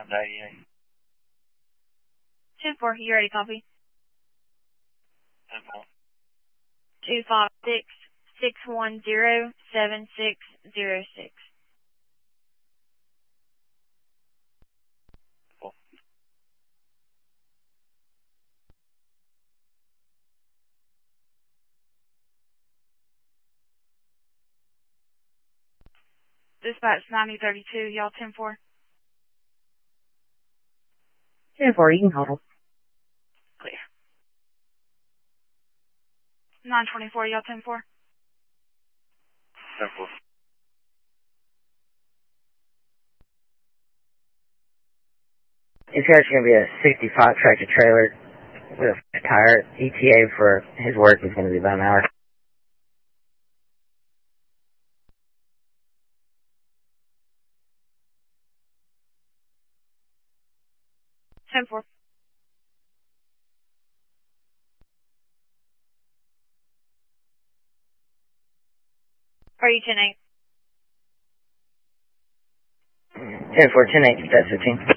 88. 10-4, you ready, copy? 10-4. 256-610-7606. Dispatch 9032, y'all 10-4. 10-4, you can hold. Clear. 924, y'all 10-4. 10-4. It's actually going to be a 65 tractor trailer with a tire. ETA for his work is going to be about an hour. 10-4. Are you 10-8? 10-4, 10-8, that's 15.